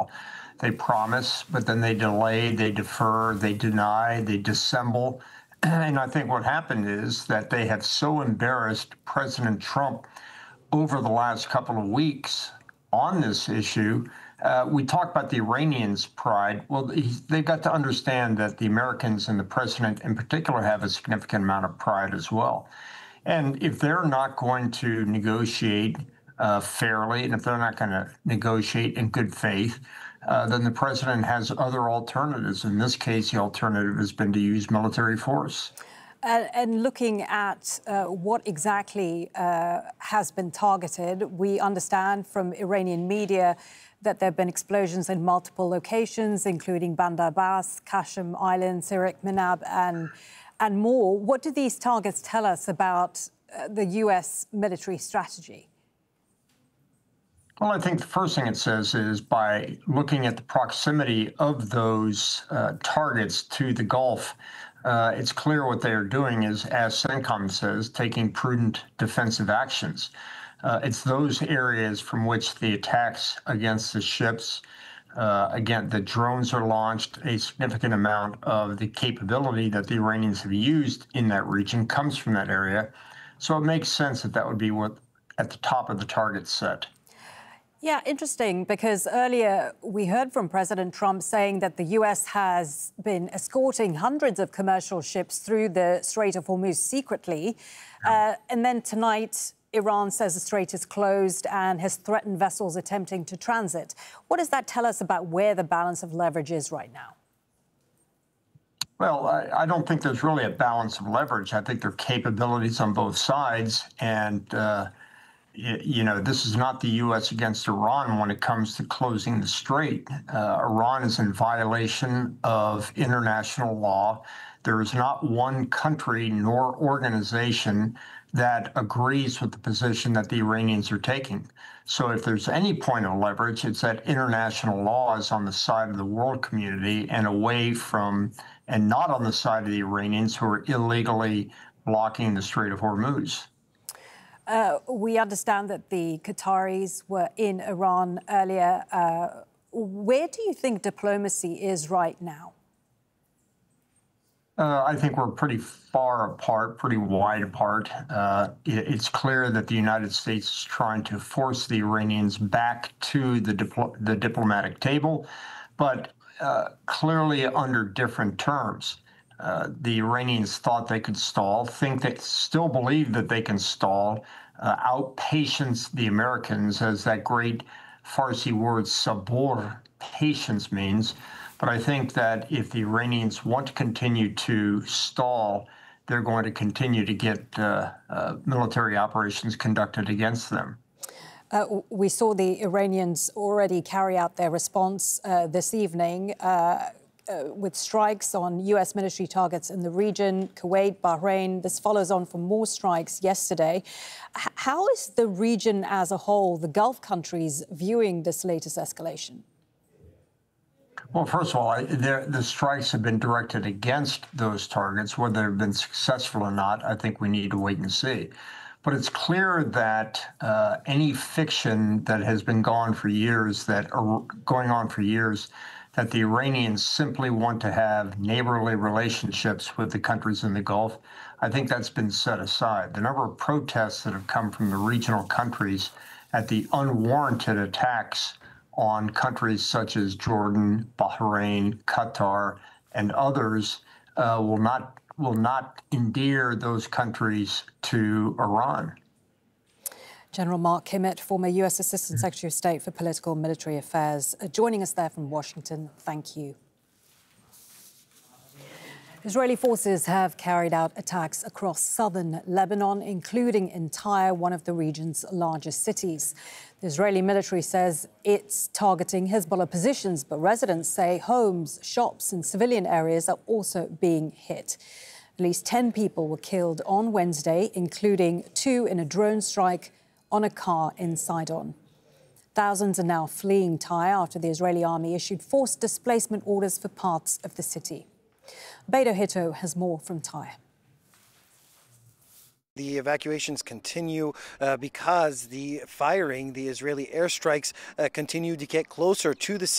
They promise, but then they delay, they defer, they deny, they dissemble. And I think what happened is that they have so embarrassed President Trump over the last couple of weeks on this issue. We talk about the Iranians' pride. Well, they've got to understand that the Americans and the president in particular have a significant amount of pride as well. And if they're not going to negotiate fairly, and if they're not going to negotiate in good faith, then the president has other alternatives. In this case, the alternative has been to use military force. And looking at what exactly has been targeted, we understand from Iranian media that there have been explosions in multiple locations, including Bandar Abbas, Qasem Island, Sirik Minab, and more. What do these targets tell us about the U.S. military strategy? Well, I think the first thing it says is by looking at the proximity of those targets to the Gulf, it's clear what they are doing is, as CENTCOM says, taking prudent defensive actions. It's those areas from which the attacks against the ships, again, the drones are launched. A significant amount of the capability that the Iranians have used in that region comes from that area. So it makes sense that that would be what at the top of the target set. Yeah, interesting, because earlier we heard from President Trump saying that the U.S. has been escorting hundreds of commercial ships through the Strait of Hormuz secretly. And then tonight, Iran says the strait is closed and has threatened vessels attempting to transit. What does that tell us about where the balance of leverage is right now? Well, I don't think there's really a balance of leverage. I think there are capabilities on both sides. And you know, this is not the U.S. against Iran when it comes to closing the strait. Iran is in violation of international law. There is not one country nor organization that agrees with the position that the Iranians are taking. So if there's any point of leverage, it's that international law is on the side of the world community and away from, and not on the side of the Iranians who are illegally blocking the Strait of Hormuz. We understand that the Qataris were in Iran earlier. Where do you think diplomacy is right now? I think we're pretty far apart, pretty wide apart. It's clear that the United States is trying to force the Iranians back to the diplomatic table, but clearly under different terms. The Iranians thought they could stall, still believe that they can stall, outpatience the Americans, as that great Farsi word sabor, patience, means. But I think that if the Iranians want to continue to stall, they're going to continue to get military operations conducted against them. We saw the Iranians already carry out their response this evening with strikes on U.S. military targets in the region, Kuwait, Bahrain. This follows on from more strikes yesterday. How is the region as a whole, the Gulf countries, viewing this latest escalation? Well, first of all, the strikes have been directed against those targets. Whether they've been successful or not, I think we need to wait and see. But it's clear that any fiction that has been going on for years, that the Iranians simply want to have neighborly relationships with the countries in the Gulf, I think that's been set aside. The number of protests that have come from the regional countries at the unwarranted attacks on countries such as Jordan, Bahrain, Qatar, and others will not endear those countries to Iran. General Mark Kimmitt, former U.S. Assistant Secretary of State for Political and Military Affairs, joining us there from Washington. Thank you. Israeli forces have carried out attacks across southern Lebanon, including in Tyre, one of the region's largest cities. The Israeli military says it's targeting Hezbollah positions, but residents say homes, shops and civilian areas are also being hit. At least 10 people were killed on Wednesday, including 2 in a drone strike on a car in Sidon. Thousands are now fleeing Tyre after the Israeli army issued forced displacement orders for parts of the city. Beto Hito has more from Tyre. The evacuations continue because the Israeli airstrikes continue to get closer to the city.